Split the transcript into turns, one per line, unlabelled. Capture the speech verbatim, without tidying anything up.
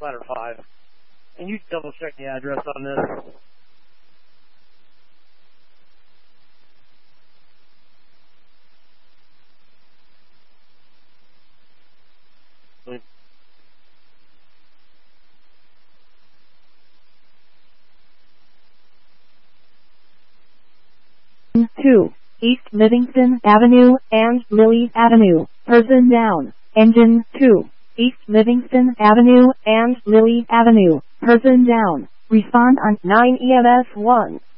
ladder five. Can you double check the address on this?
two. East Livingston Avenue and Lily Avenue. Person down. Engine two. East Livingston Avenue and Lily Avenue. Person down. Respond on nine E M S one.